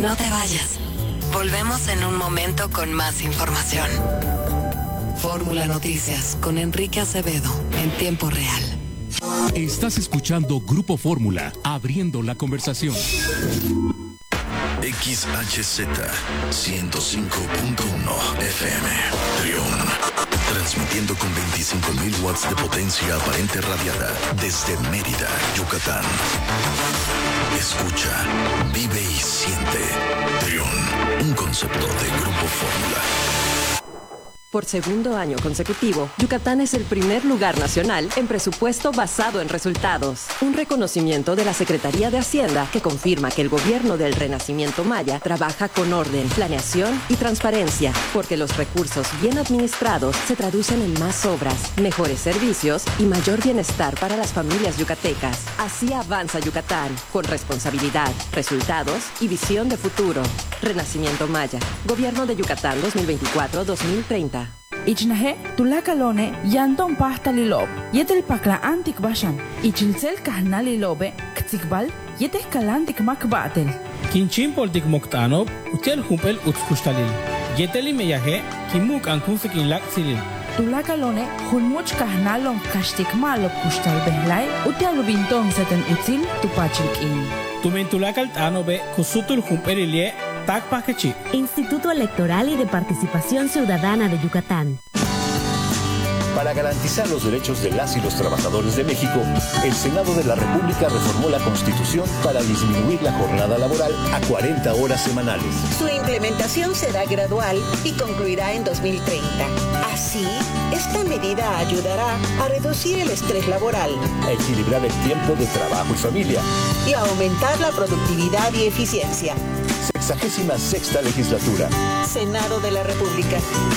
No te vayas. Volvemos en un momento con más información. Fórmula Noticias con Enrique Acevedo en tiempo real. Estás escuchando Grupo Fórmula, abriendo la conversación. XHZ 105.1 FM Trión, transmitiendo con 25.000 watts de potencia aparente radiada desde Mérida, Yucatán. Escucha, vive y siente Trión, un concepto de Grupo Fórmula. Por segundo año consecutivo, Yucatán es el primer lugar nacional en presupuesto basado en resultados. Un reconocimiento de la Secretaría de Hacienda que confirma que el gobierno del Renacimiento Maya trabaja con orden, planeación y transparencia, porque los recursos bien administrados se traducen en más obras, mejores servicios y mayor bienestar para las familias yucatecas. Así avanza Yucatán, con responsabilidad, resultados y visión de futuro. Renacimiento Maya, Gobierno de Yucatán 2024-2030. Ichnahe tulakalone yanton pasta lilob yetel pakla antik bashan ichilsel kahna lilobe ktikbal yetes kalantik makbatel Kinchin poltik moktano utel humpel utskustalil yeteli meyahe kimuk ankun fikin laksilil tulakalone hunmuch kahna lon kashtik malo kustal behlai utel binton seten utsil tupachilkin tumen tulakal tano be kusutul humpelilie. Instituto Electoral y de Participación Ciudadana de Yucatán. Para garantizar los derechos de las y los trabajadores de México, el Senado de la República reformó la Constitución para disminuir la jornada laboral a 40 horas semanales. Su implementación será gradual y concluirá en 2030. Así, esta medida ayudará a reducir el estrés laboral, a equilibrar el tiempo de trabajo y familia y a aumentar la productividad y eficiencia. 66ª legislatura. Senado de la República.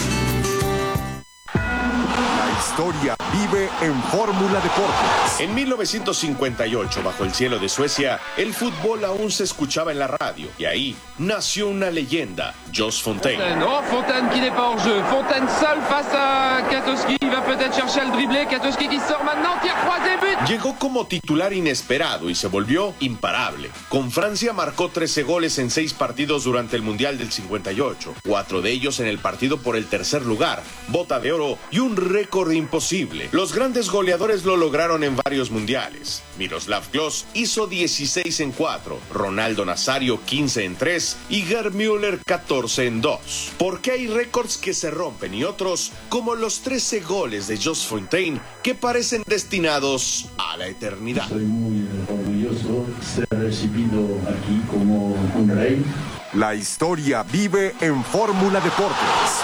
La historia vive en Fórmula Deportes. En 1958, bajo el cielo de Suecia, el fútbol aún se escuchaba en la radio. Y ahí nació una leyenda, Jos Fontaine. Oh, Fontaine qui n'est pas hors jeu. Fontaine seul face à Katowski. Il va peut-être chercher el dribbler. Katowski qui sort maintenant. Tire croisé, but. Llegó como titular inesperado y se volvió imparable. Con Francia marcó 13 goles en 6 partidos durante el Mundial del 58. 4 de ellos en el partido por el tercer lugar, bota de oro y un récord imposible. Los grandes goleadores lo lograron en varios mundiales. Miroslav Klose hizo 16 en 4, Ronaldo Nazario 15 en 3 y Gerd Müller 14 en 2. Porque hay récords que se rompen y otros, como los 13 goles de Jos Fontaine, que parecen destinados a la eternidad. Estoy muy orgulloso de ser recibido aquí como un rey. La historia vive en Fórmula Deportes.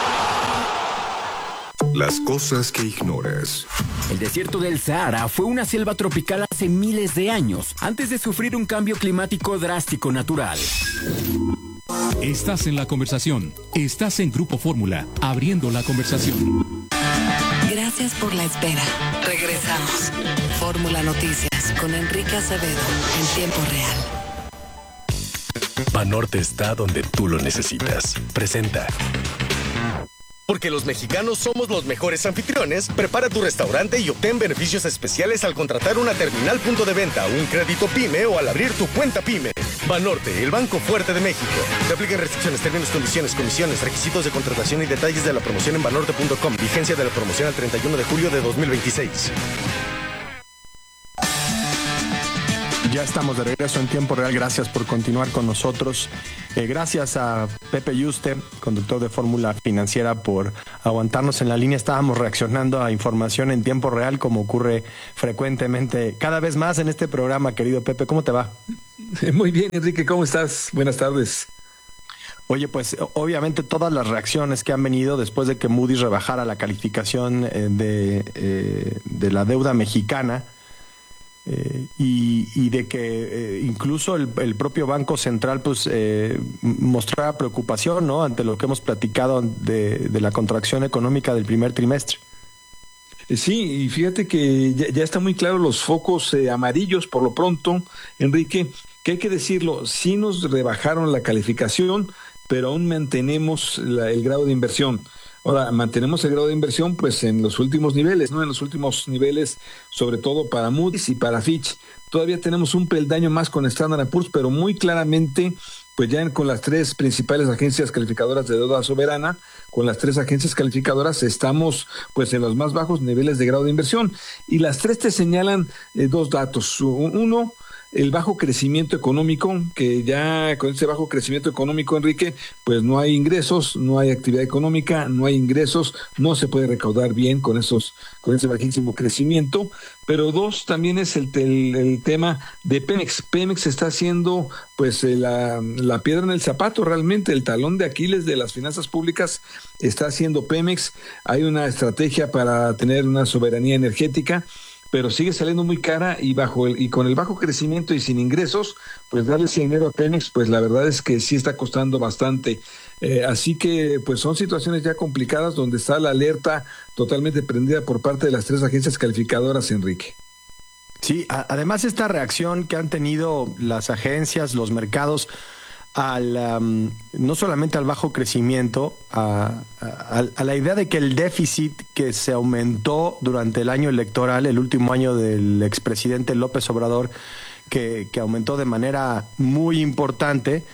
Las cosas que ignoras. El desierto del Sahara fue una selva tropical hace miles de años, antes de sufrir un cambio climático drástico natural. Estás en la conversación. Estás en Grupo Fórmula, abriendo la conversación. Gracias por la espera. Regresamos. Fórmula Noticias con Enrique Acevedo en tiempo real. Banorte está donde tú lo necesitas. Presenta. Porque los mexicanos somos los mejores anfitriones, prepara tu restaurante y obtén beneficios especiales al contratar una terminal punto de venta, un crédito PYME o al abrir tu cuenta PYME. Banorte, el banco fuerte de México. Se aplican restricciones, términos, condiciones, comisiones, requisitos de contratación y detalles de la promoción en banorte.com. Vigencia de la promoción al 31 de julio de 2026. Ya estamos de regreso en tiempo real. Gracias por continuar con nosotros. Gracias a Pepe Yuste, conductor de Fórmula Financiera, por aguantarnos en la línea. Estábamos reaccionando a información en tiempo real, como ocurre frecuentemente, cada vez más en este programa. Querido Pepe, ¿cómo te va? Muy bien, Enrique, ¿cómo estás? Buenas tardes. Oye, pues obviamente todas las reacciones que han venido después de que Moody's rebajara la calificación de la deuda mexicana, y de que incluso el propio Banco Central pues mostraba preocupación, ¿no?, ante lo que hemos platicado de la contracción económica del primer trimestre. Sí, y fíjate que ya están muy claros los focos amarillos por lo pronto, Enrique, que hay que decirlo, sí nos rebajaron la calificación, pero aún mantenemos el grado de inversión. Ahora, mantenemos el grado de inversión pues en los últimos niveles, ¿no? En los últimos niveles, sobre todo para Moody's y para Fitch. Todavía tenemos un peldaño más con Standard & Poor's, pero muy claramente pues ya con las 3 principales agencias calificadoras de deuda soberana, con las 3 agencias calificadoras estamos pues en los más bajos niveles de grado de inversión. Y las 3 te señalan 2 datos. Uno, el bajo crecimiento económico, que ya con ese bajo crecimiento económico, Enrique, pues no hay ingresos, no hay actividad económica, no hay ingresos, no se puede recaudar bien con ese bajísimo crecimiento. Pero 2, también es el tema de Pemex. Pemex está haciendo pues la piedra en el zapato, realmente el talón de Aquiles de las finanzas públicas está haciendo Pemex. Hay una estrategia para tener una soberanía energética, pero sigue saliendo muy cara y con el bajo crecimiento y sin ingresos, pues darle ese dinero a Pemex, pues la verdad es que sí está costando bastante. Así que pues son situaciones ya complicadas donde está la alerta totalmente prendida por parte de las 3 agencias calificadoras, Enrique. Sí, además esta reacción que han tenido las agencias, los mercados, no solamente al bajo crecimiento, a la idea de que el déficit que se aumentó durante el año electoral, el último año del expresidente López Obrador, que aumentó de manera muy importante,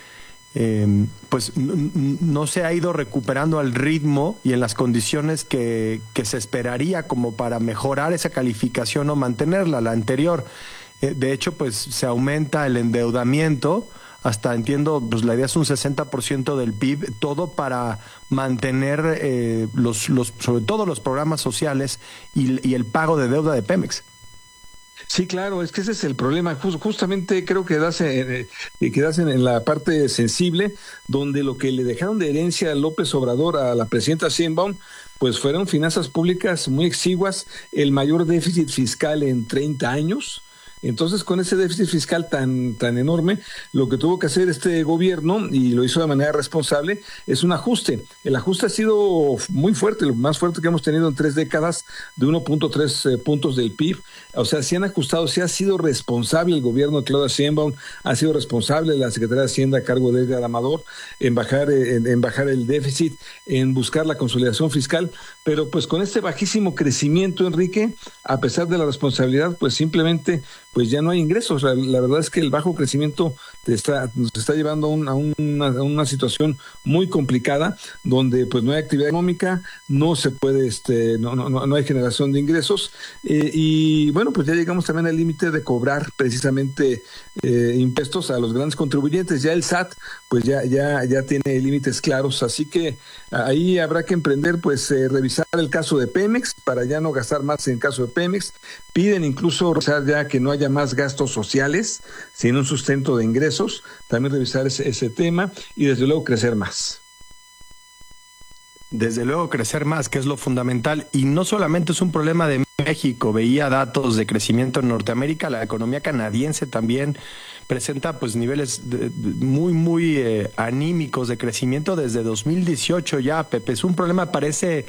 pues no se ha ido recuperando al ritmo y en las condiciones que se esperaría como para mejorar esa calificación o mantenerla, la anterior. De hecho, pues se aumenta el endeudamiento, hasta entiendo, pues la idea es un 60% del PIB, todo para mantener sobre todo los programas sociales y el pago de deuda de Pemex. Sí, claro, es que ese es el problema. Justamente creo que das en la parte sensible, donde lo que le dejaron de herencia a López Obrador, a la presidenta Sheinbaum, pues fueron finanzas públicas muy exiguas, el mayor déficit fiscal en 30 años. Entonces, con ese déficit fiscal tan enorme, lo que tuvo que hacer este gobierno, y lo hizo de manera responsable, es un ajuste. El ajuste ha sido muy fuerte, lo más fuerte que hemos tenido en 3 décadas, de 1.3 puntos del PIB. O sea, se han ajustado, se ha sido responsable el gobierno de Claudia Sheinbaum, ha sido responsable la Secretaría de Hacienda a cargo de Edgar Amador en bajar el déficit, en buscar la consolidación fiscal. Pero pues con este bajísimo crecimiento, Enrique, a pesar de la responsabilidad, pues simplemente pues ya no hay ingresos. La verdad es que el bajo crecimiento nos está llevando a una situación muy complicada, donde pues no hay actividad económica, no se puede, no hay generación de ingresos, y bueno, pues ya llegamos también al límite de cobrar precisamente impuestos a los grandes contribuyentes. Ya el SAT pues ya tiene límites claros, así que ahí habrá que emprender, pues revisar el caso de Pemex para ya no gastar más en el caso de Pemex. Piden incluso revisar ya que no haya más gastos sociales, sino un sustento de ingresos, también revisar ese tema y desde luego crecer más. Desde luego crecer más, que es lo fundamental, y no solamente es un problema de México. Veía datos de crecimiento en Norteamérica, la economía canadiense también presenta pues niveles muy anímicos de crecimiento desde 2018 ya, Pepe. Es un problema, parece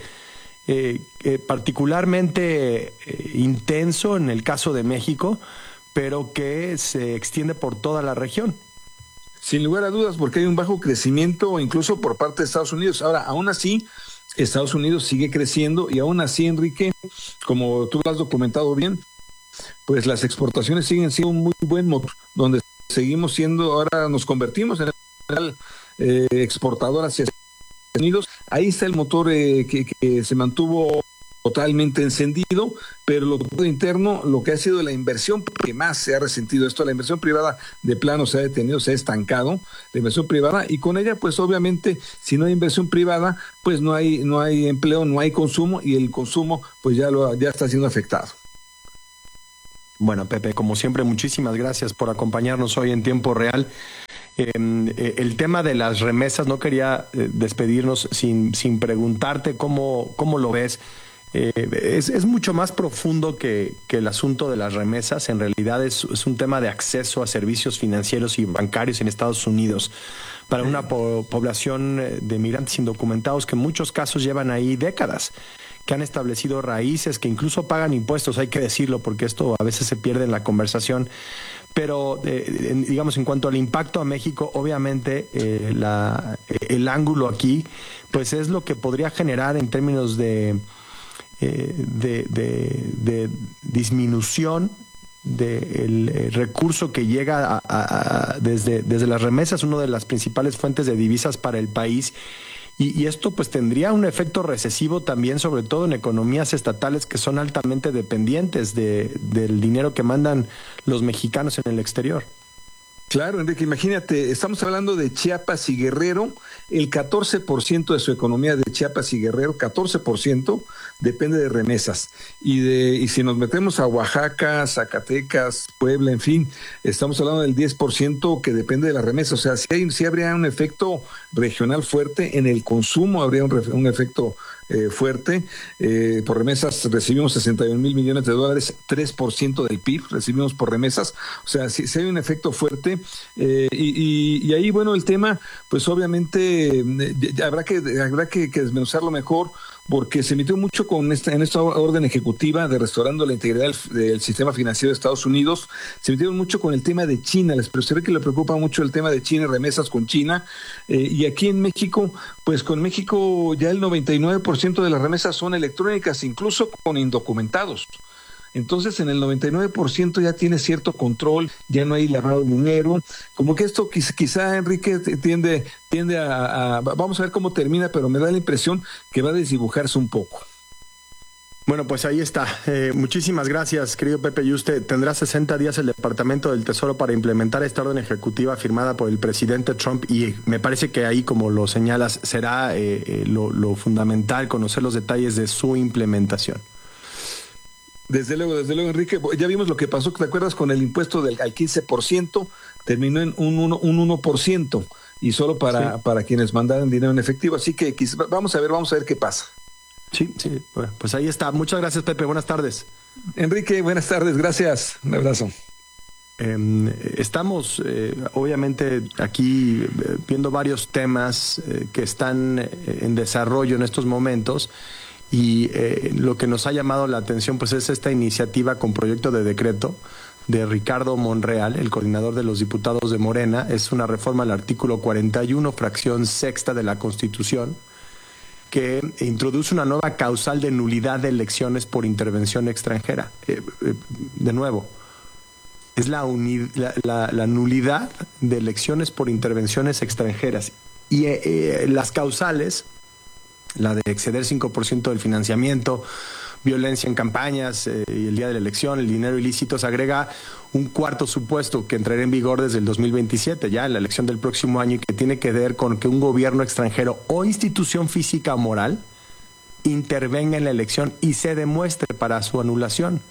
particularmente intenso en el caso de México, pero que se extiende por toda la región. Sin lugar a dudas, porque hay un bajo crecimiento incluso por parte de Estados Unidos. Ahora, aún así, Estados Unidos sigue creciendo y aún así, Enrique, como tú lo has documentado bien, pues las exportaciones siguen siendo un muy buen motor, donde seguimos siendo, ahora nos convertimos en el exportador hacia Estados Unidos. Ahí está el motor que se mantuvo totalmente encendido, pero lo interno, lo que ha sido la inversión que más se ha resentido esto, la inversión privada de plano se ha detenido, se ha estancado, la inversión privada, y con ella pues obviamente si no hay inversión privada pues no hay empleo, no hay consumo, y el consumo pues ya está siendo afectado. Bueno, Pepe, como siempre, muchísimas gracias por acompañarnos hoy en Tiempo Real. El tema de las remesas, no quería despedirnos sin preguntarte cómo lo ves. Es mucho más profundo que el asunto de las remesas. En realidad es un tema de acceso a servicios financieros y bancarios en Estados Unidos para una población de migrantes indocumentados que en muchos casos llevan ahí décadas, que han establecido raíces, que incluso pagan impuestos, hay que decirlo, porque esto a veces se pierde en la conversación. Pero, digamos, en cuanto al impacto a México, obviamente el ángulo aquí, pues es lo que podría generar en términos de disminución del recurso que llega desde las remesas, una de las principales fuentes de divisas para el país. Y esto pues tendría un efecto recesivo también, sobre todo en economías estatales que son altamente dependientes del dinero que mandan los mexicanos en el exterior. Claro, Enrique, imagínate, estamos hablando de Chiapas y Guerrero, el 14% de su economía de Chiapas y Guerrero, 14% depende de remesas. Y si nos metemos a Oaxaca, Zacatecas, Puebla, en fin, estamos hablando del 10% que depende de las remesas. O sea, sí habría un efecto regional fuerte, en el consumo habría un efecto fuerte. Por remesas recibimos 61 mil millones de dólares, 3% del PIB recibimos por remesas. O sea, sí hay un efecto fuerte. Y ahí, bueno, el tema, pues obviamente habrá que desmenuzarlo mejor, porque se metió mucho en esta orden ejecutiva de restaurando la integridad del sistema financiero de Estados Unidos. Se metieron mucho con el tema de China, pero se ve que le preocupa mucho el tema de China y remesas con China. Y aquí en México, pues con México ya el 99% de las remesas son electrónicas, incluso con indocumentados. Entonces, en el 99% ya tiene cierto control, ya no hay lavado de dinero. Como que esto quizá Enrique, tiende a... Vamos a ver cómo termina, pero me da la impresión que va a desdibujarse un poco. Bueno, pues ahí está. Muchísimas gracias, querido Pepe Yuste. Tendrá 60 días el Departamento del Tesoro para implementar esta orden ejecutiva firmada por el presidente Trump, y me parece que ahí, como lo señalas, será lo fundamental conocer los detalles de su implementación. Desde luego, Enrique, ya vimos lo que pasó, ¿te acuerdas? Con el impuesto al 15%, terminó en un 1%, y solo para quienes mandaran dinero en efectivo, así que vamos a ver qué pasa. Sí, bueno, pues ahí está. Muchas gracias, Pepe, buenas tardes. Enrique, buenas tardes, gracias, un abrazo. Estamos obviamente aquí viendo varios temas que están en desarrollo en estos momentos. Y lo que nos ha llamado la atención pues es esta iniciativa con proyecto de decreto de Ricardo Monreal, el coordinador de los diputados de Morena. Es una reforma al artículo 41, fracción sexta de la Constitución, que introduce una nueva causal de nulidad de elecciones por intervención extranjera. De nuevo, es la nulidad de elecciones por intervenciones extranjeras. Y las causales, la de exceder 5% del financiamiento, violencia en campañas y el día de la elección, el dinero ilícito, se agrega un cuarto supuesto que entrará en vigor desde el 2027, ya en la elección del próximo año, y que tiene que ver con que un gobierno extranjero o institución física o moral intervenga en la elección y se demuestre para su anulación.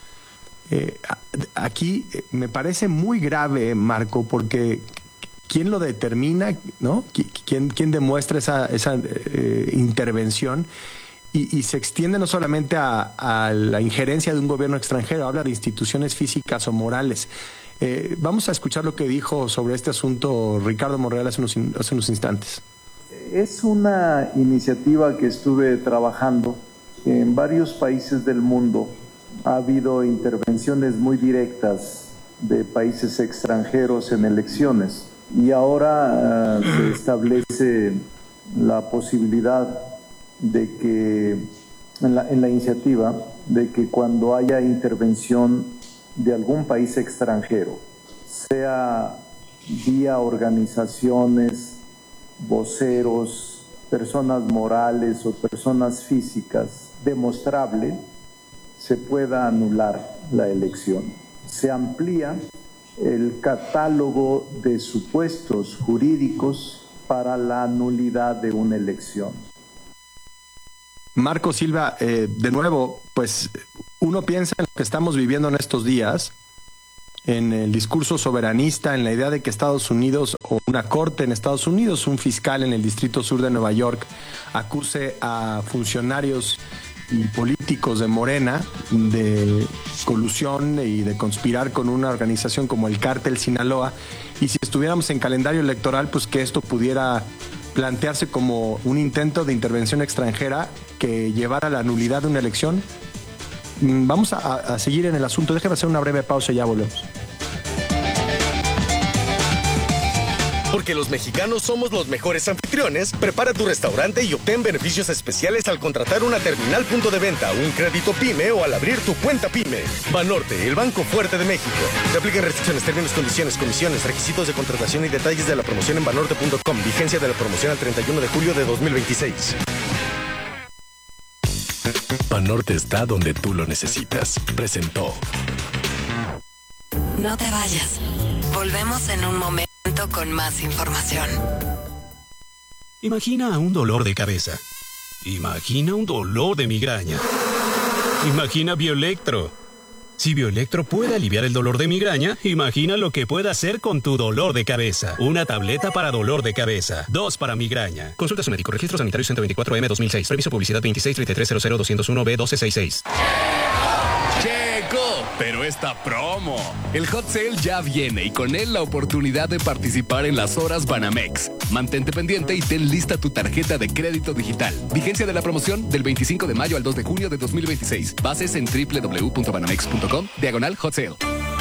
Aquí me parece muy grave, Marco, porque ¿quién lo determina, no? ¿Quién demuestra esa intervención? Y se extiende no solamente a la injerencia de un gobierno extranjero, habla de instituciones físicas o morales. Vamos a escuchar lo que dijo sobre este asunto Ricardo Monreal hace unos instantes. Es una iniciativa que estuve trabajando. En varios países del mundo ha habido intervenciones muy directas de países extranjeros en elecciones. Y ahora se establece la posibilidad de que, en la iniciativa, de que cuando haya intervención de algún país extranjero, sea vía organizaciones, voceros, personas morales o personas físicas, demostrable, se pueda anular la elección. Se amplía el catálogo de supuestos jurídicos para la nulidad de una elección. Marco Silva, de nuevo, pues uno piensa en lo que estamos viviendo en estos días, en el discurso soberanista, en la idea de que Estados Unidos, o una corte en Estados Unidos, un fiscal en el Distrito Sur de Nueva York, acuse a funcionarios y políticos de Morena de colusión y de conspirar con una organización como el Cártel Sinaloa, y si estuviéramos en calendario electoral, pues que esto pudiera plantearse como un intento de intervención extranjera que llevara a la nulidad de una elección. Vamos a seguir en el asunto. Déjame hacer una breve pausa y ya volvemos. Porque los mexicanos somos los mejores anfitriones, prepara tu restaurante y obtén beneficios especiales al contratar una terminal punto de venta, un crédito PYME o al abrir tu cuenta PYME. Banorte, el banco fuerte de México. Se aplican restricciones, términos, condiciones, comisiones, requisitos de contratación y detalles de la promoción en banorte.com. Vigencia de la promoción al 31 de julio de 2026. Banorte está donde tú lo necesitas. Presentó. No te vayas. Volvemos en un momento con más información. Imagina un dolor de cabeza. Imagina un dolor de migraña. Imagina Bioelectro. Si Bioelectro puede aliviar el dolor de migraña, imagina lo que puede hacer con tu dolor de cabeza. Una tableta para dolor de cabeza. 2 para migraña. Consulta a su médico. Registro sanitario 124M 2006. Previso publicidad 2633000201B1266. Llegó, pero esta promo. El Hot Sale ya viene y con él la oportunidad de participar en las horas Banamex. Mantente pendiente y ten lista tu tarjeta de crédito digital. Vigencia de la promoción del 25 de mayo al 2 de junio de 2026. Bases en www.banamex.com/Hot Sale.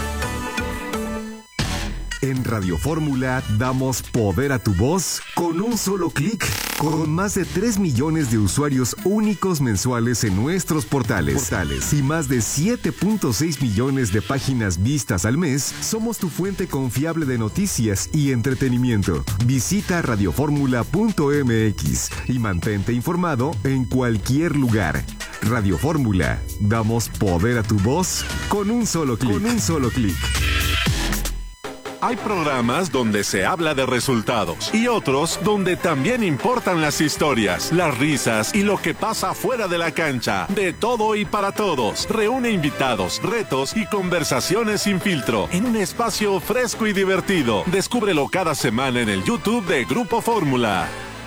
En Radio Fórmula damos poder a tu voz con un solo clic. Con más de 3 millones de usuarios únicos mensuales en nuestros portales y más de 7.6 millones de páginas vistas al mes, somos tu fuente confiable de noticias y entretenimiento. Visita radioformula.mx y mantente informado en cualquier lugar. Radio Fórmula, damos poder a tu voz con un solo clic. Hay programas donde se habla de resultados y otros donde también importan las historias, las risas y lo que pasa fuera de la cancha. De todo y para todos. Reúne invitados, retos y conversaciones sin filtro en un espacio fresco y divertido. Descúbrelo cada semana en el YouTube de Grupo Fórmula.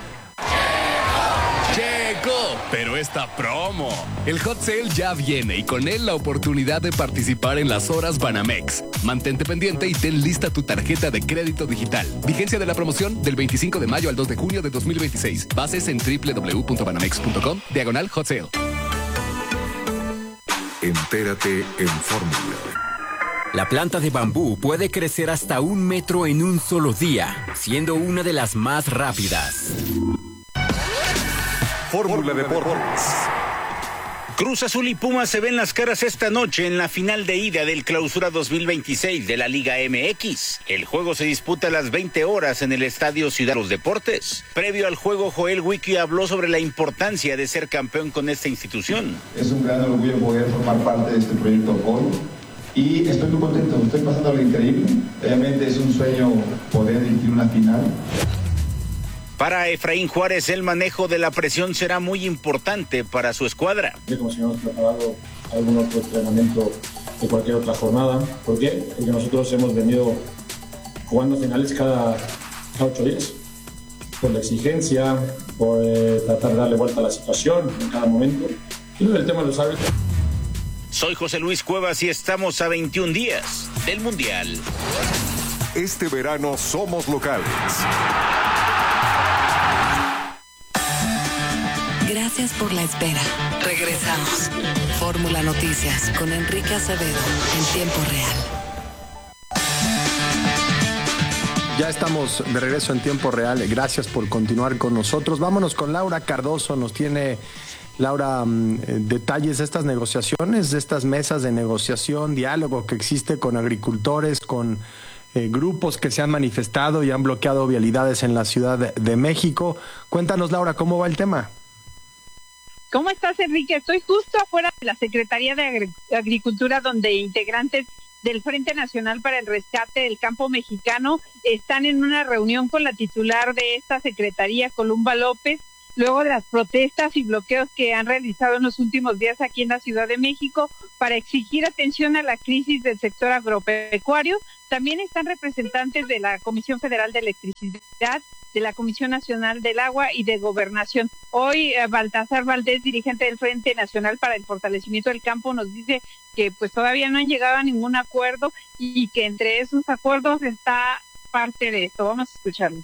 Llegó, pero esta promo. El Hot Sale ya viene y con él la oportunidad de participar en las horas Banamex. Mantente pendiente y ten lista tu tarjeta de crédito digital. Vigencia de la promoción del 25 de mayo al 2 de junio de 2026. Bases en www.banamex.com/Hot Sale. Entérate en Fórmula. La planta de bambú puede crecer hasta 1 metro en un solo día, siendo una de las más rápidas. Fórmula Deportes. Cruz Azul y Pumas se ven las caras esta noche en la final de ida del Clausura 2026 de la Liga MX. El juego se disputa a las 20 horas en el Estadio Ciudad de los Deportes. Previo al juego, Joel Wiki habló sobre la importancia de ser campeón con esta institución. Es un gran orgullo poder formar parte de este proyecto hoy y estoy muy contento, estoy pasando lo increíble. Realmente es un sueño poder dirigir una final. Para Efraín Juárez, el manejo de la presión será muy importante para su escuadra. Como si no hemos preparado algún otro entrenamiento de cualquier otra jornada. ¿Por qué? Porque nosotros hemos venido jugando finales cada 8 días. Por la exigencia, por tratar de darle vuelta a la situación en cada momento. Y el tema de los árbitros. Soy José Luis Cuevas y estamos a 21 días del Mundial. Este verano somos locales. Gracias por la espera. Regresamos. Fórmula Noticias con Enrique Acevedo en tiempo real. Ya estamos de regreso en tiempo real. Gracias por continuar con nosotros. Vámonos con Laura Cardoso. Nos tiene, Laura, detalles de estas negociaciones, de estas mesas de negociación, diálogo que existe con agricultores, con grupos que se han manifestado y han bloqueado vialidades en la Ciudad de México. Cuéntanos, Laura, ¿cómo va el tema? ¿Cómo estás, Enrique? Estoy justo afuera de la Secretaría de Agricultura, donde integrantes del Frente Nacional para el Rescate del Campo Mexicano están en una reunión con la titular de esta secretaría, Columba López, luego de las protestas y bloqueos que han realizado en los últimos días aquí en la Ciudad de México para exigir atención a la crisis del sector agropecuario. También están representantes de la Comisión Federal de Electricidad, de la Comisión Nacional del Agua y de Gobernación. Hoy Baltasar Valdés, dirigente del Frente Nacional para el Fortalecimiento del Campo, nos dice que pues todavía no han llegado a ningún acuerdo y que entre esos acuerdos está parte de esto. Vamos a escucharlo.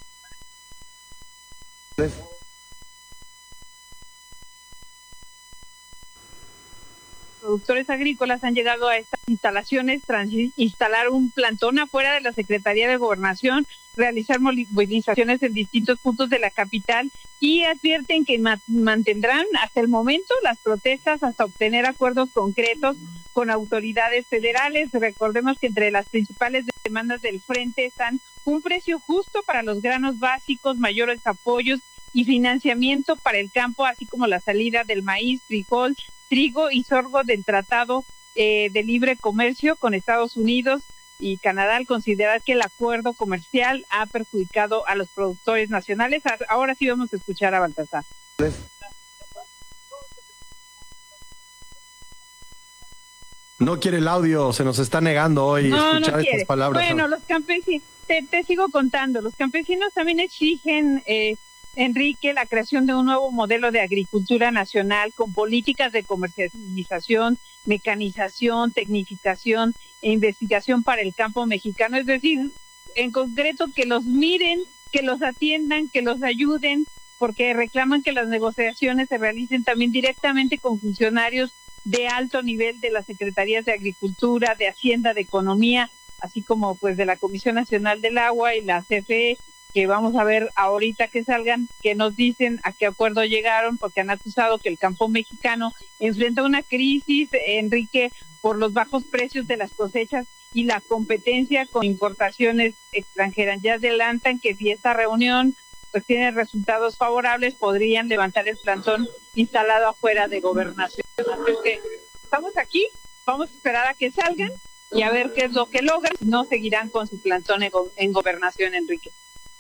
productores agrícolas han llegado a estas instalaciones tras instalar un plantón afuera de la Secretaría de Gobernación, realizar movilizaciones en distintos puntos de la capital y advierten que mantendrán hasta el momento las protestas hasta obtener acuerdos concretos con autoridades federales. Recordemos que entre las principales demandas del frente están un precio justo para los granos básicos, mayores apoyos y financiamiento para el campo, así como la salida del maíz, frijol, trigo y sorgo del Tratado de Libre Comercio con Estados Unidos y Canadá, al considerar que el acuerdo comercial ha perjudicado a los productores nacionales. Ahora sí vamos a escuchar a Baltasar. No quiere el audio, se nos está negando hoy escuchar estas palabras. Bueno, los campesinos, te sigo contando, los campesinos también exigen, Enrique, la creación de un nuevo modelo de agricultura nacional con políticas de comercialización, mecanización, tecnificación e investigación para el campo mexicano. Es decir, en concreto, que los miren, que los atiendan, que los ayuden, porque reclaman que las negociaciones se realicen también directamente con funcionarios de alto nivel de las Secretarías de Agricultura, de Hacienda, de Economía, así como pues de la Comisión Nacional del Agua y la CFE, que vamos a ver ahorita que salgan, que nos dicen a qué acuerdo llegaron, porque han acusado que el campo mexicano enfrenta una crisis, Enrique, por los bajos precios de las cosechas y la competencia con importaciones extranjeras. Ya adelantan que si esta reunión pues tiene resultados favorables, podrían levantar el plantón instalado afuera de Gobernación. Así que estamos aquí, vamos a esperar a que salgan y a ver qué es lo que logran. No seguirán con su plantón en Gobernación, Enrique.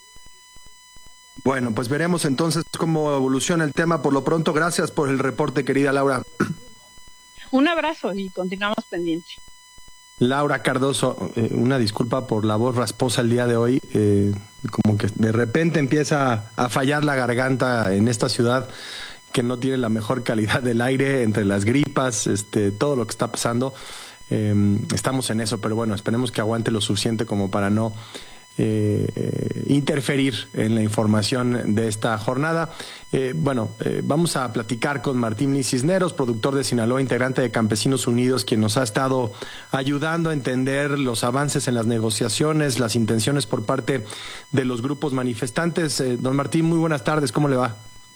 Bueno, pues veremos entonces cómo evoluciona el tema. Por lo pronto, gracias por el reporte, querida Laura. Un abrazo y continuamos pendientes. Laura Cardoso, una disculpa por la voz rasposa el día de hoy. Como que de repente empieza a fallar la garganta en esta ciudad que no tiene la mejor calidad del aire, entre las gripas, todo lo que está pasando. Estamos en eso, pero bueno, esperemos que aguante lo suficiente como para no interferir en la información de esta jornada. Vamos a platicar con Martín Cisneros, productor de Sinaloa, integrante de Campesinos Unidos, quien nos ha estado ayudando a entender los avances en las negociaciones, las intenciones por parte de los grupos manifestantes. Don Martín, muy buenas tardes, ¿cómo le va?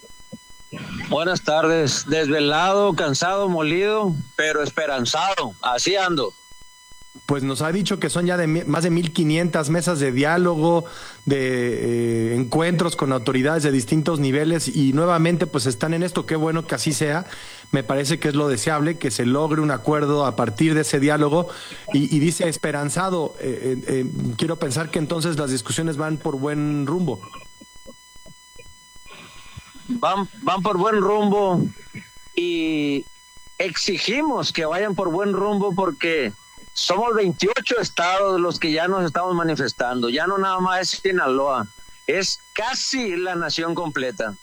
Buenas tardes, desvelado, cansado, molido, pero esperanzado, así ando. Pues nos ha dicho que son ya más de 1,500 mesas de diálogo, de encuentros con autoridades de distintos niveles y nuevamente pues están en esto. Qué bueno que así sea. Me parece que es lo deseable, que se logre un acuerdo a partir de ese diálogo y dice esperanzado. Quiero pensar que entonces las discusiones van por buen rumbo. Van por buen rumbo y exigimos que vayan por buen rumbo porque somos 28 estados los que ya nos estamos manifestando, ya no nada más es Sinaloa, es casi la nación completa.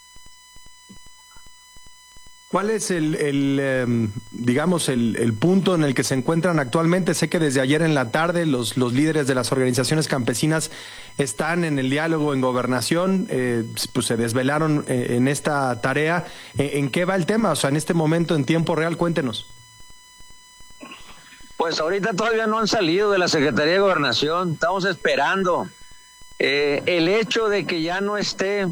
¿Cuál es el punto en el que se encuentran actualmente? Sé que desde ayer en la tarde los líderes de las organizaciones campesinas están en el diálogo en Gobernación, pues se desvelaron en esta tarea. ¿En qué va el tema? O sea, en este momento, en tiempo real, cuéntenos. Pues ahorita todavía no han salido de la Secretaría de Gobernación, estamos esperando. El hecho de que ya no esté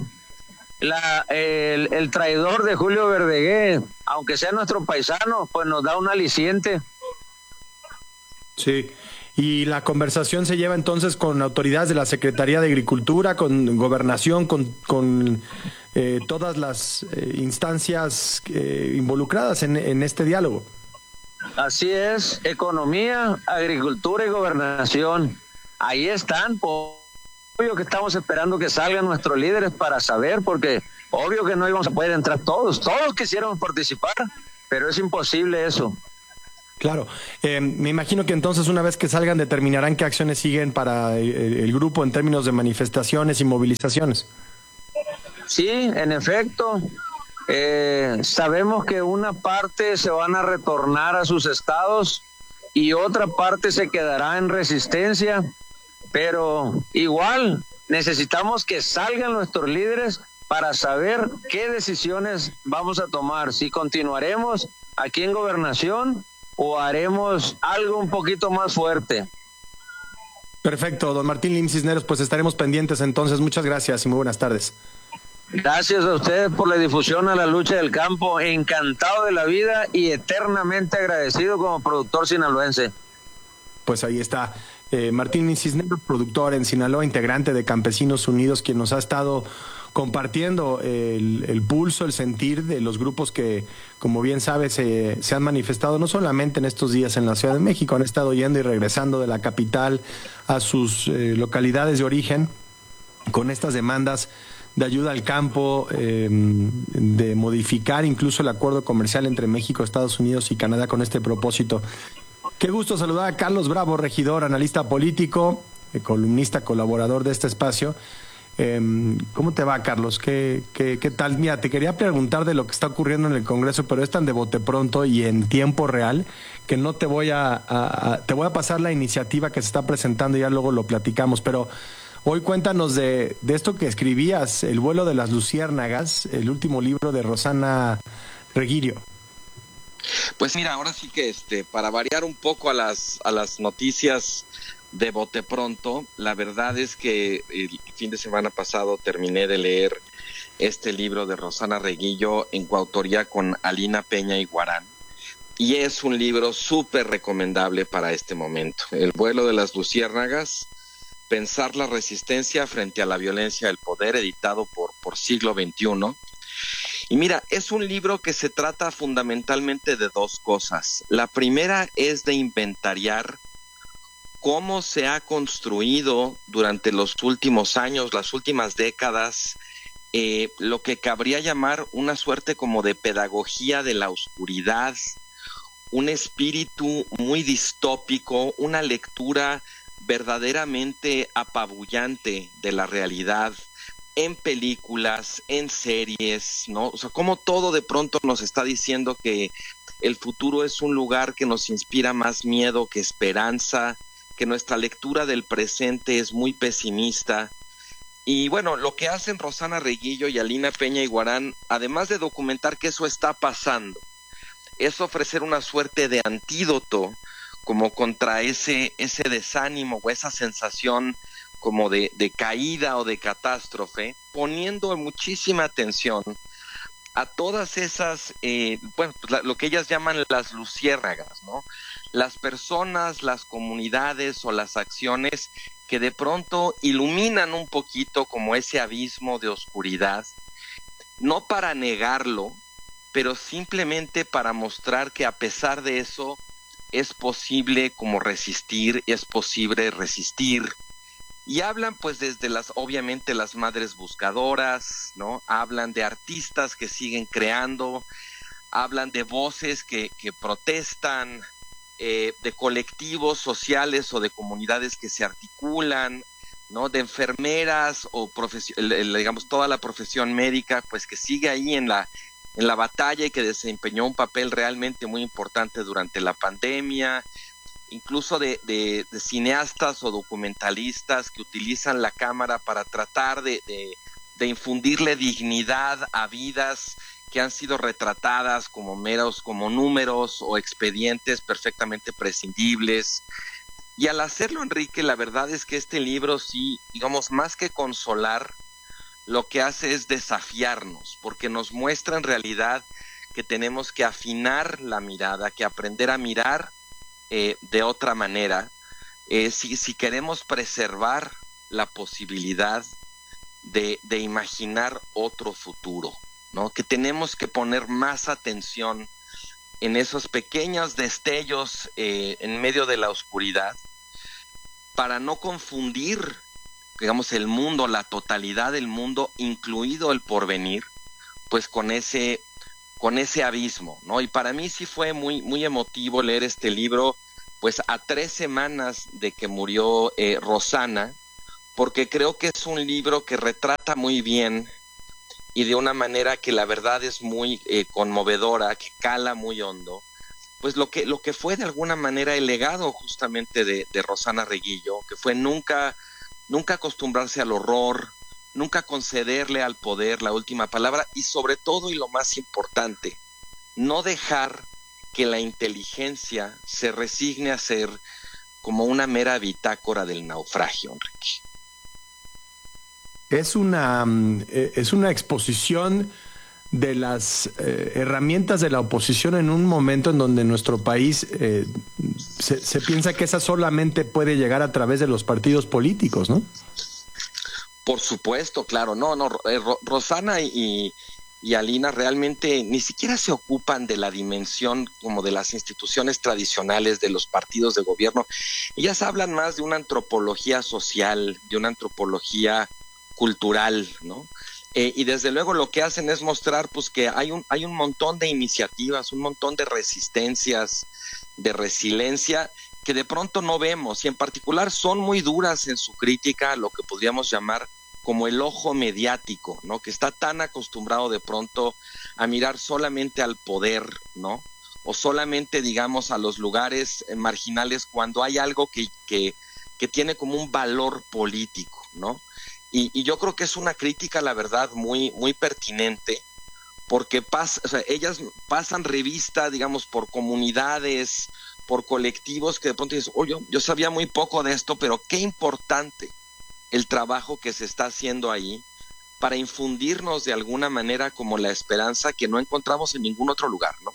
el traidor de Julio Verdeguer, aunque sea nuestro paisano, pues nos da un aliciente. Sí, y la conversación se lleva entonces con autoridades de la Secretaría de Agricultura, con Gobernación, con todas las instancias involucradas en este diálogo. Así es, economía, agricultura y gobernación, ahí están. Obvio que estamos esperando que salgan nuestros líderes para saber, porque obvio que no íbamos a poder entrar todos quisiéramos participar, pero es imposible eso. Claro, me imagino que entonces una vez que salgan determinarán qué acciones siguen para el grupo en términos de manifestaciones y movilizaciones. Sí, en efecto, sabemos que una parte se van a retornar a sus estados y otra parte se quedará en resistencia. Pero igual necesitamos que salgan nuestros líderes para saber qué decisiones vamos a tomar, si continuaremos aquí en Gobernación o haremos algo un poquito más fuerte. Perfecto, don Martín Lim Cisneros, pues estaremos pendientes entonces. Muchas gracias y muy buenas tardes. Gracias a ustedes por la difusión a la lucha del campo. Encantado de la vida y eternamente agradecido como productor sinaloense. Pues ahí está Martín Cisneros, productor en Sinaloa, integrante de Campesinos Unidos, quien nos ha estado compartiendo el pulso, el sentir de los grupos que, como bien sabes, se han manifestado no solamente en estos días en la Ciudad de México, han estado yendo y regresando de la capital a sus localidades de origen con estas demandas de ayuda al campo, de modificar incluso el acuerdo comercial entre México, Estados Unidos y Canadá con este propósito. Qué gusto saludar a Carlos Bravo, regidor, analista político, columnista, colaborador de este espacio. ¿Cómo te va, Carlos? ¿Qué tal? Mira, te quería preguntar de lo que está ocurriendo en el Congreso, pero es tan de bote pronto y en tiempo real que no te voy te voy a pasar la iniciativa que se está presentando y ya luego lo platicamos, pero hoy cuéntanos de esto que escribías, El vuelo de las luciérnagas, el último libro de Rosana Reguillo. Pues mira, ahora sí que para variar un poco a las noticias de bote pronto, la verdad es que el fin de semana pasado terminé de leer este libro de Rosana Reguillo en coautoría con Alina Peña Iguarán, y es un libro súper recomendable para este momento. El vuelo de las luciérnagas, pensar la resistencia frente a la violencia del poder, editado por Siglo XXI. Y mira, es un libro que se trata fundamentalmente de dos cosas. La primera es de inventariar cómo se ha construido durante los últimos años, las últimas décadas, lo que cabría llamar una suerte como de pedagogía de la oscuridad, un espíritu muy distópico, una lectura verdaderamente apabullante de la realidad, en películas, en series, ¿no? O sea, como todo de pronto nos está diciendo que el futuro es un lugar que nos inspira más miedo que esperanza, que nuestra lectura del presente es muy pesimista. Y bueno, lo que hacen Rosana Reguillo y Alina Peña Iguarán, además de documentar que eso está pasando, es ofrecer una suerte de antídoto como contra ese desánimo o esa sensación como de caída o de catástrofe, poniendo muchísima atención a todas esas, lo que ellas llaman las luciérnagas, ¿no? Las personas, las comunidades o las acciones que de pronto iluminan un poquito como ese abismo de oscuridad, no para negarlo, pero simplemente para mostrar que a pesar de eso es posible como resistir, es posible resistir. Y hablan pues desde obviamente las madres buscadoras, ¿no? Hablan de artistas que siguen creando, hablan de voces que protestan, de colectivos sociales o de comunidades que se articulan, ¿no? De enfermeras o digamos toda la profesión médica pues que sigue ahí en la batalla y que desempeñó un papel realmente muy importante durante la pandemia. Incluso de cineastas o documentalistas que utilizan la cámara para tratar de infundirle dignidad a vidas que han sido retratadas como como números o expedientes perfectamente prescindibles. Y al hacerlo, Enrique, la verdad es que este libro sí, digamos, más que consolar, lo que hace es desafiarnos, porque nos muestra en realidad que tenemos que afinar la mirada, que aprender a mirar de otra manera, si queremos preservar la posibilidad de imaginar otro futuro, ¿no? Que tenemos que poner más atención en esos pequeños destellos en medio de la oscuridad para no confundir, digamos, el mundo, la totalidad del mundo, incluido el porvenir, pues con ese abismo, ¿no? Y para mí sí fue muy, muy emotivo leer este libro, pues a 3 semanas de que murió Rosana, porque creo que es un libro que retrata muy bien y de una manera que la verdad es muy conmovedora, que cala muy hondo, pues lo que fue de alguna manera el legado justamente de Rosana Reguillo, que fue nunca acostumbrarse al horror, nunca concederle al poder la última palabra y sobre todo, y lo más importante, no dejar que la inteligencia se resigne a ser como una mera bitácora del naufragio, Enrique. Es una exposición de las herramientas de la oposición en un momento en donde nuestro país se piensa que esa solamente puede llegar a través de los partidos políticos, ¿no? Por supuesto, claro. Rosana y Alina realmente ni siquiera se ocupan de la dimensión como de las instituciones tradicionales de los partidos de gobierno. Ellas hablan más de una antropología social, de una antropología cultural, ¿no? Y desde luego lo que hacen es mostrar pues que hay un montón de iniciativas, un montón de resistencias, de resiliencia que de pronto no vemos, y en particular son muy duras en su crítica a lo que podríamos llamar como el ojo mediático, ¿no? Que está tan acostumbrado de pronto a mirar solamente al poder, ¿no? O solamente, digamos, a los lugares marginales cuando hay algo que tiene como un valor político, ¿no? Y yo creo que es una crítica, la verdad, muy, muy pertinente, porque ellas pasan revista, digamos, por comunidades, por colectivos que de pronto dicen, oye, yo sabía muy poco de esto, pero qué importante el trabajo que se está haciendo ahí para infundirnos de alguna manera como la esperanza que no encontramos en ningún otro lugar, ¿no?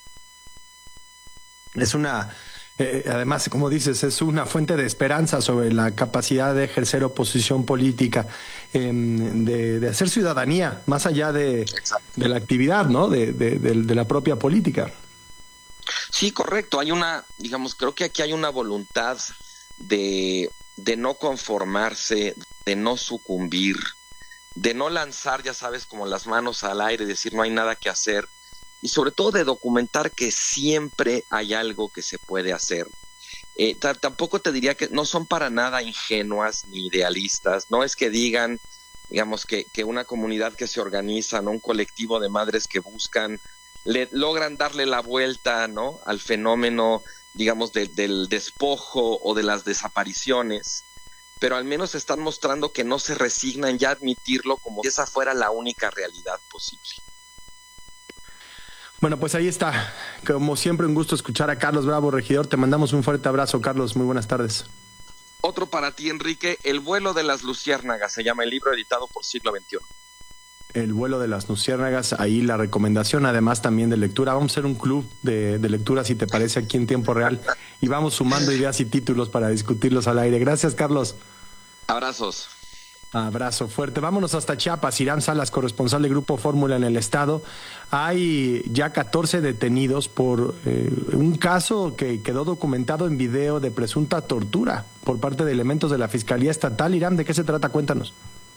Es además, como dices, es una fuente de esperanza sobre la capacidad de ejercer oposición política, de hacer ciudadanía, más allá de la actividad, ¿no? De la propia política. Sí, correcto. Creo que aquí hay una voluntad de no conformarse, de no sucumbir, de no lanzar, ya sabes, como las manos al aire, decir no hay nada que hacer, y sobre todo de documentar que siempre hay algo que se puede hacer. Tampoco te diría que no son para nada ingenuas ni idealistas, no es que digan, digamos, que una comunidad que se organiza, ¿no? Un colectivo de madres que buscan, logran darle la vuelta, ¿no? Al fenómeno, digamos, del despojo o de las desapariciones, pero al menos están mostrando que no se resignan ya a admitirlo como si esa fuera la única realidad posible. Bueno, pues ahí está. Como siempre, un gusto escuchar a Carlos Bravo, regidor. Te mandamos un fuerte abrazo, Carlos. Muy buenas tardes. Otro para ti, Enrique, El vuelo de las luciérnagas, se llama el libro, editado por Siglo XXI. El vuelo de las luciérnagas, ahí la recomendación, además también de lectura. Vamos a hacer un club de lectura, si te parece, aquí en tiempo real, y vamos sumando ideas y títulos para discutirlos al aire. Gracias, Carlos. Abrazos. Abrazo fuerte. Vámonos hasta Chiapas. Irán Salas, corresponsal de Grupo Fórmula en el estado. Hay ya 14 detenidos por un caso que quedó documentado en video de presunta tortura por parte de elementos de la Fiscalía Estatal. Irán, ¿de qué se trata? Cuéntanos.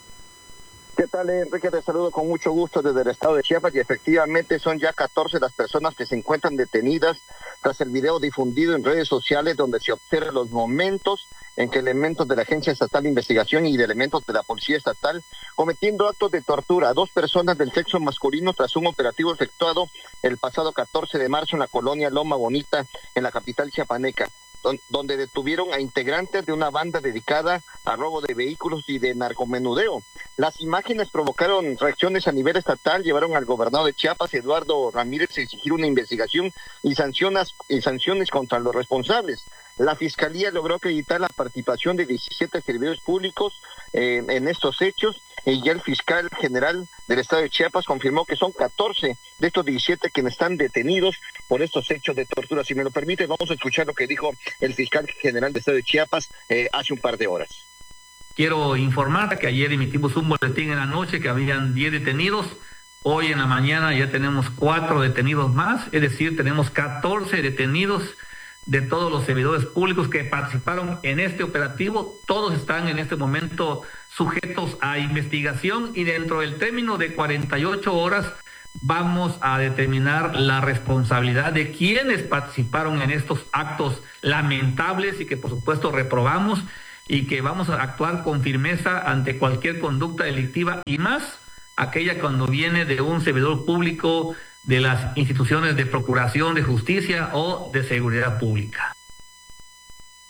¿Qué tal, Enrique? Te saludo con mucho gusto desde el estado de Chiapas, y efectivamente son ya 14 las personas que se encuentran detenidas tras el video difundido en redes sociales donde se observan los momentos en que elementos de la Agencia Estatal de Investigación y de elementos de la Policía Estatal cometiendo actos de tortura a 2 personas del sexo masculino tras un operativo efectuado el pasado 14 de marzo en la colonia Loma Bonita, en la capital chiapaneca, donde detuvieron a integrantes de una banda dedicada a robo de vehículos y de narcomenudeo. Las imágenes provocaron reacciones a nivel estatal, llevaron al gobernador de Chiapas, Eduardo Ramírez, a exigir una investigación y sanciones contra los responsables. La Fiscalía logró acreditar la participación de 17 servidores públicos en estos hechos, y ya el fiscal general del estado de Chiapas confirmó que son 14 de estos 17 quienes están detenidos por estos hechos de tortura. Si me lo permite, vamos a escuchar lo que dijo el fiscal general del estado de Chiapas hace un par de horas. Quiero informar que ayer emitimos un boletín en la noche que habían 10 detenidos. Hoy en la mañana ya tenemos 4 detenidos más, es decir, tenemos 14 detenidos de todos los servidores públicos que participaron en este operativo. Todos están en este momento sujetos a investigación, y dentro del término de 48 horas vamos a determinar la responsabilidad de quienes participaron en estos actos lamentables y que por supuesto reprobamos, y que vamos a actuar con firmeza ante cualquier conducta delictiva, y más aquella cuando viene de un servidor público de las instituciones de procuración de justicia o de seguridad pública.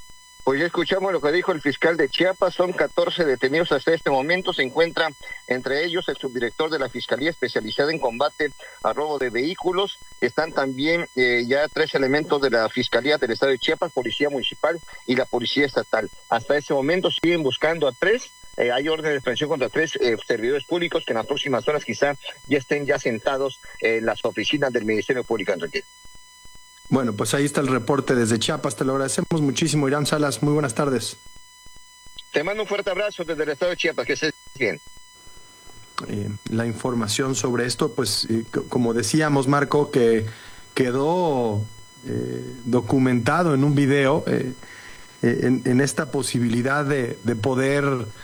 Pues ya escuchamos lo que dijo el fiscal de Chiapas, son 14 detenidos hasta este momento, se encuentra entre ellos el subdirector de la Fiscalía Especializada en Combate a Robo de Vehículos, están también ya 3 elementos de la Fiscalía del Estado de Chiapas, Policía Municipal y la Policía Estatal. Hasta este momento siguen buscando a 3, hay orden de detención contra 3 servidores públicos que en las próximas horas quizá ya estén ya sentados en las oficinas del Ministerio Público, Enrique. Bueno, pues ahí está el reporte desde Chiapas. Te lo agradecemos muchísimo, Irán Salas. Muy buenas tardes. Te mando un fuerte abrazo desde el estado de Chiapas. Que estés bien. La información sobre esto, pues, como decíamos, Marco, que quedó documentado en un video en esta posibilidad de poder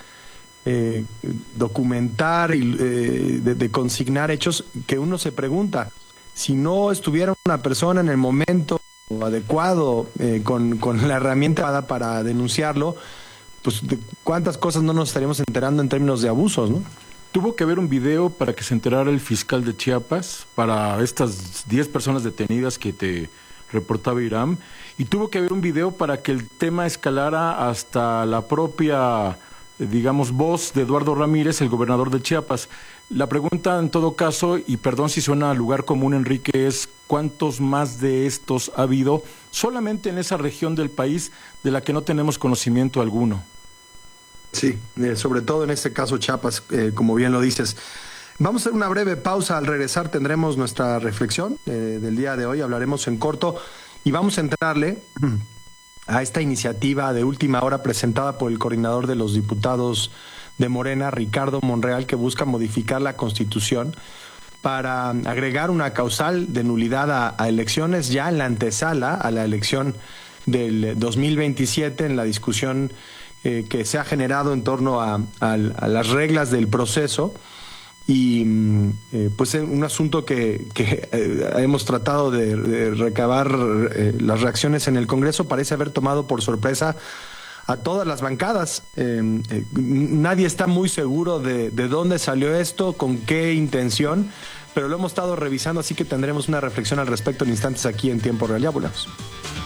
documentar y de consignar hechos que uno se pregunta. Si no estuviera una persona en el momento adecuado con la herramienta para denunciarlo, pues de cuántas cosas no nos estaríamos enterando en términos de abusos, ¿no? Tuvo que haber un video para que se enterara el fiscal de Chiapas, para estas 10 personas detenidas que te reportaba Irán, y tuvo que haber un video para que el tema escalara hasta la propia, digamos, voz de Eduardo Ramírez, el gobernador de Chiapas. La pregunta, en todo caso, y perdón si suena a lugar común, Enrique, es ¿cuántos más de estos ha habido solamente en esa región del país de la que no tenemos conocimiento alguno? Sí, sobre todo en este caso Chiapas, como bien lo dices. Vamos a hacer una breve pausa. Al regresar tendremos nuestra reflexión del día de hoy, hablaremos en corto y vamos a entrarle a esta iniciativa de última hora presentada por el coordinador de los diputados de Morena, Ricardo Monreal, que busca modificar la Constitución para agregar una causal de nulidad a elecciones ya en la antesala a la elección del 2027, en la discusión que se ha generado en torno a las reglas del proceso. Y pues es un asunto que hemos tratado de recabar las reacciones en el Congreso. Parece haber tomado por sorpresa a todas las bancadas. Nadie está muy seguro de dónde salió esto, con qué intención, pero lo hemos estado revisando, así que tendremos una reflexión al respecto en instantes aquí en Tiempo Real. Ya volvemos.